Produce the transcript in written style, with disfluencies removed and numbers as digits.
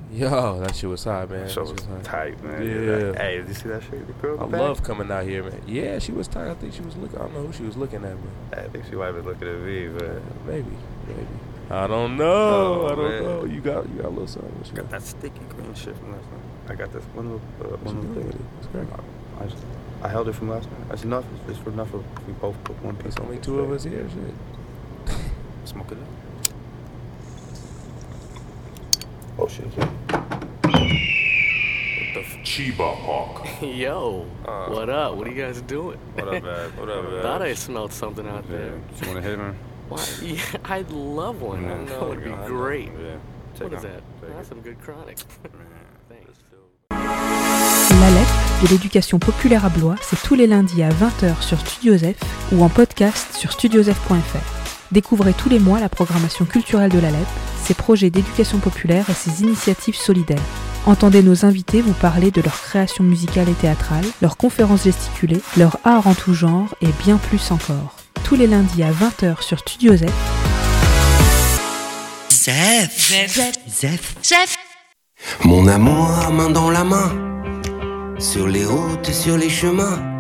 Yo, that shit was hot, man. Show was tight, man. Yeah. Hey, did you see that shit? The girl in I the back? love coming out here, man. Yeah, she was tight. I think she was looking. I don't know who she was looking at, man. I think she might be looking at me, but Maybe. I don't know. Oh, I don't man. know. You got a little something. What you got that sticky green shit from last night. I got this one of What you doing with it? things. It's great. I held it from last night. That's enough. It's for enough of we both put one piece. There's only on two of us here. Shit. Smoke it up. Oh shit. Chiba Hawk. Yo, what up? What are you guys doing? What up, man? What up, man? Thought I smelled something out there. You want to hit me? Why? Yeah, I'd love one. No, That would be great. Yeah. What is that? That's some good chronic. Thanks. La lettre de l'éducation populaire à Blois, c'est tous les lundis à 20h sur Studiosef ou en podcast sur studiosef.fr. Découvrez tous les mois la programmation culturelle de la LEP, ses projets d'éducation populaire et ses initiatives solidaires. Entendez nos invités vous parler de leurs créations musicales et théâtrales, leurs conférences gesticulées, leur art en tout genre et bien plus encore. Tous les lundis à 20h sur Studiosef. Zef. Mon amour, main dans la main, sur les routes et sur les chemins.